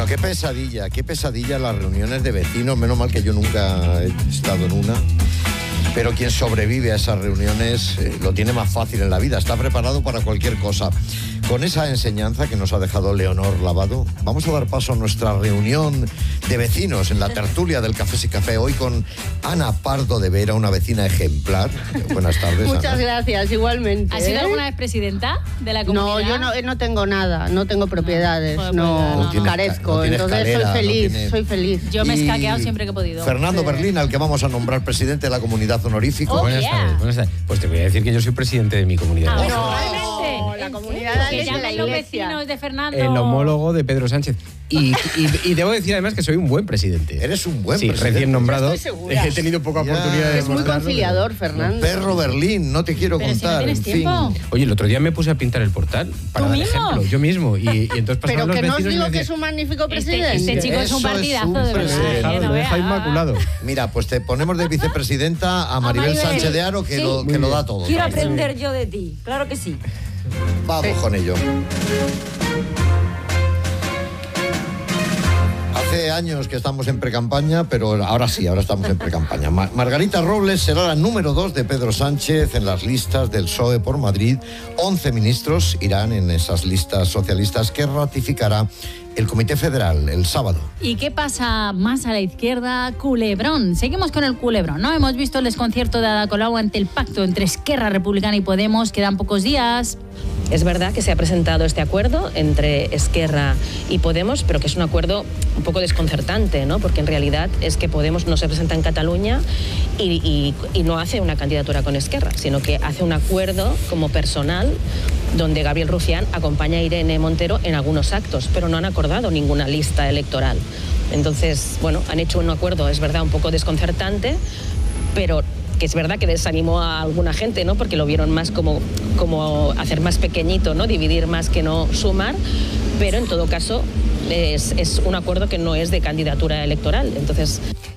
Bueno, qué pesadilla las reuniones de vecinos. Menos mal que yo nunca he estado en una. Pero quien sobrevive a esas reuniones lo tiene más fácil en la vida, está preparado para cualquier cosa. Con esa enseñanza que nos ha dejado Leonor Lavado, vamos a dar paso a nuestra reunión de vecinos en la tertulia del Cafés y Café. Hoy con Ana Pardo de Vera, una vecina ejemplar. Buenas tardes, Muchas Ana. Gracias, igualmente. ¿Has sido alguna vez presidenta de la comunidad? No, yo no tengo nada, no tengo propiedades, no carezco, entonces soy feliz. Yo me he escaqueado siempre que he podido. Fernando Berlín, al que vamos a nombrar presidente de la comunidad honorífico. Buenas tardes. Pues te voy a decir que yo soy presidente de mi comunidad. No, la comunidad que es de la llamen los iglesia. vecinos de Fernando. El homólogo de Pedro Sánchez. Y debo decir además que soy un buen presidente. Eres un buen presidente. Sí, presidente. recién nombrado. Estoy segura. He tenido poca oportunidad de Es muy demostrarlo. conciliador, Fernando. Perro Berlín, no te quiero Pero si no contar. tienes en tiempo. fin. Oye, el otro día me puse a pintar el portal para ¿Tú dar mismo? ejemplo. Yo mismo. Y entonces pasaban Pero los que no os vecinos y digo me que es decían, un magnífico presidente. Este chico es un Eso es partidazo, un de verdad. presidente. No lo deja veas. inmaculado. Mira, pues te ponemos de vicepresidenta a Maribel Maribel. Sánchez de Haro, que, Sí. lo da todo. Quiero aprender yo de ti, claro que sí. Vamos con ello. Hace años que estamos en precampaña, pero ahora sí, ahora estamos en precampaña. Margarita Robles será la número 2 de Pedro Sánchez en las listas del PSOE por Madrid. 11 ministros irán en esas listas socialistas que ratificará el Comité Federal el sábado. ¿Y qué pasa más a la izquierda? Culebrón. Seguimos con el culebrón, ¿no? Hemos visto el desconcierto de Ada Colau ante el pacto entre Esquerra Republicana y Podemos. Quedan pocos días. Es verdad que se ha presentado este acuerdo entre Esquerra y Podemos, pero que es un acuerdo un poco desconcertante, ¿no? Porque en realidad es que Podemos no se presenta en Cataluña y no hace una candidatura con Esquerra, sino que hace un acuerdo como personal donde Gabriel Rufián acompaña a Irene Montero en algunos actos, pero no han acordado ninguna lista electoral. Entonces, bueno, han hecho un acuerdo, es verdad, un poco desconcertante, pero que es verdad que desanimó a alguna gente, ¿no? Porque lo vieron más como hacer más pequeñito, ¿no? Dividir más que no sumar, pero en todo caso es un acuerdo que no es de candidatura electoral. Entonces